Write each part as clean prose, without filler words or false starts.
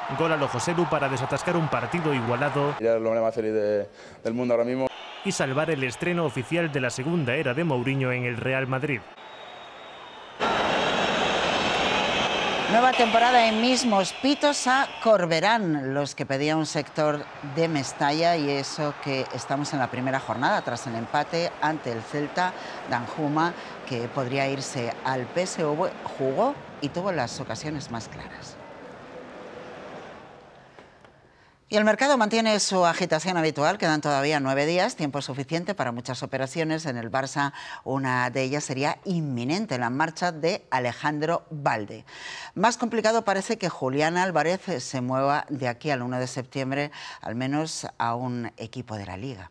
Gol a lo Joselu para desatascar un partido igualado. Ya es el hombre más feliz del mundo ahora mismo. Y salvar el estreno oficial de la segunda era de Mourinho en el Real Madrid. Nueva temporada en mismos pitos a Corberán, los que pedía un sector de Mestalla, y eso que estamos en la primera jornada tras el empate ante el Celta. Danjuma, que podría irse al PSV, jugó y tuvo las ocasiones más claras. Y el mercado mantiene su agitación habitual. Quedan todavía 9 días, tiempo suficiente para muchas operaciones. En el Barça, una de ellas sería inminente, la marcha de Alejandro Balde. Más complicado parece que Julián Álvarez se mueva de aquí al 1 de septiembre, al menos a un equipo de la Liga.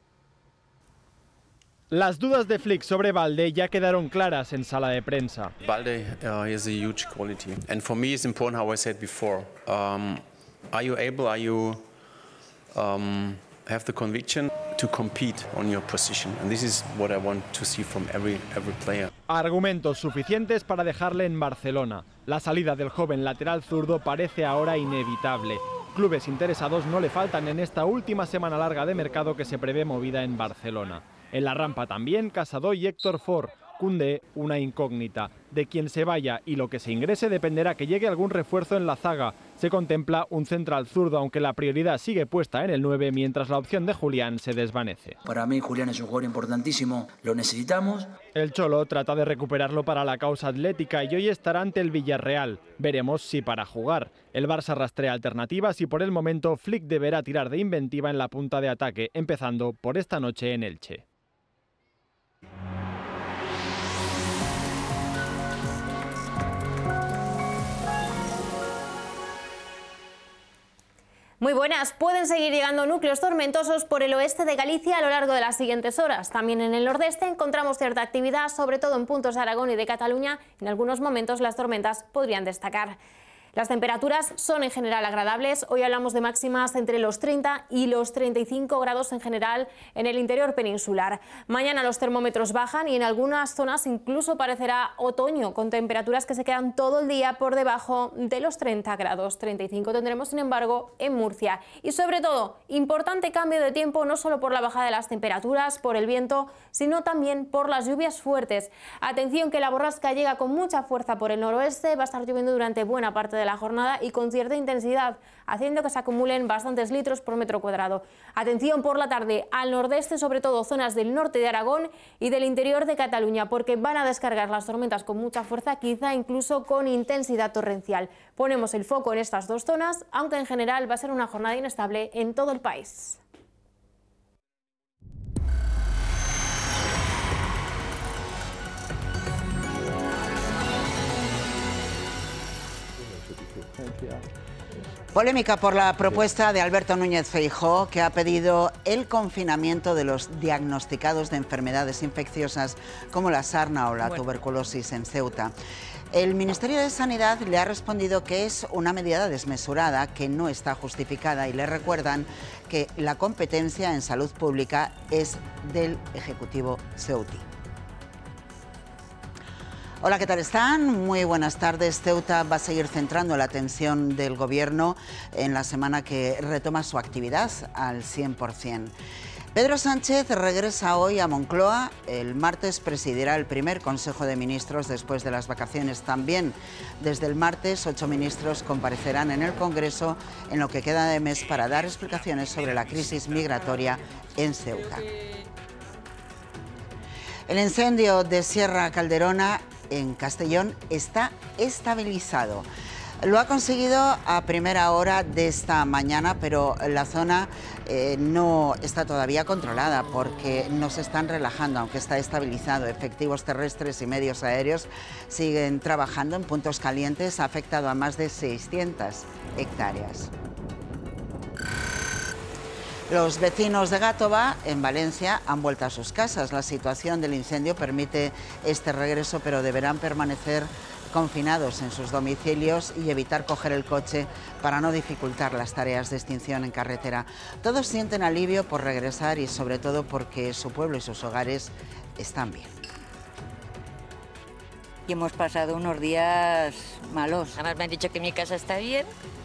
Las dudas de Flick sobre Balde ya quedaron claras en sala de prensa. Balde is a huge quality, and for me it's important, how I said before. Are you able, have the conviction to compete on your position? And this is what I want to see from every player. Argumentos suficientes para dejarle en Barcelona. La salida del joven lateral zurdo parece ahora inevitable. Clubes interesados no le faltan en esta última semana larga de mercado que se prevé movida en Barcelona. En la rampa también Casado y Héctor Ford. Koundé, una incógnita. De quien se vaya y lo que se ingrese dependerá que llegue algún refuerzo en la zaga. Se contempla un central zurdo, aunque la prioridad sigue puesta en el 9, mientras la opción de Julián se desvanece. Para mí Julián es un jugador importantísimo, lo necesitamos. El Cholo trata de recuperarlo para la causa atlética y hoy estará ante el Villarreal. Veremos si para jugar. El Barça rastrea alternativas y por el momento Flick deberá tirar de inventiva en la punta de ataque, empezando por esta noche en Elche. Muy buenas. Pueden seguir llegando núcleos tormentosos por el oeste de Galicia a lo largo de las siguientes horas. También en el nordeste encontramos cierta actividad, sobre todo en puntos de Aragón y de Cataluña. En algunos momentos las tormentas podrían destacar. Las temperaturas son en general agradables. Hoy hablamos de máximas entre los 30 y los 35 grados en general en el interior peninsular. Mañana los termómetros bajan y en algunas zonas incluso parecerá otoño, con temperaturas que se quedan todo el día por debajo de los 30 grados. 35 tendremos, sin embargo, en Murcia. Y sobre todo, importante cambio de tiempo, no solo por la bajada de las temperaturas, por el viento, sino también por las lluvias fuertes. Atención, que la borrasca llega con mucha fuerza por el noroeste, va a estar lloviendo durante buena parte de la jornada y con cierta intensidad, haciendo que se acumulen bastantes litros por metro cuadrado. Atención por la tarde al nordeste, sobre todo zonas del norte de Aragón y del interior de Cataluña, porque van a descargar las tormentas con mucha fuerza, quizá incluso con intensidad torrencial. Ponemos el foco en estas dos zonas, aunque en general va a ser una jornada inestable en todo el país. Polémica por la propuesta de Alberto Núñez Feijóo, que ha pedido el confinamiento de los diagnosticados de enfermedades infecciosas como la sarna o la tuberculosis en Ceuta. El Ministerio de Sanidad le ha respondido que es una medida desmesurada, que no está justificada, y le recuerdan que la competencia en salud pública es del Ejecutivo ceutí. Hola, ¿qué tal están? Muy buenas tardes. Ceuta va a seguir centrando la atención del Gobierno en la semana que retoma su actividad al 100%. Pedro Sánchez regresa hoy a Moncloa. El martes presidirá el primer Consejo de Ministros después de las vacaciones. También desde el martes 8 ministros comparecerán en el Congreso en lo que queda de mes para dar explicaciones sobre la crisis migratoria en Ceuta. El incendio de Sierra Calderona en Castellón está estabilizado. Lo ha conseguido a primera hora de esta mañana, pero la zona no está todavía controlada porque no se están relajando, aunque está estabilizado. Efectivos terrestres y medios aéreos siguen trabajando en puntos calientes. Ha afectado a más de 600 hectáreas. Los vecinos de Gátova, en Valencia, han vuelto a sus casas. La situación del incendio permite este regreso, pero deberán permanecer confinados en sus domicilios y evitar coger el coche para no dificultar las tareas de extinción en carretera. Todos sienten alivio por regresar y sobre todo porque su pueblo y sus hogares están bien. Y hemos pasado unos días malos. Además me han dicho que mi casa está bien,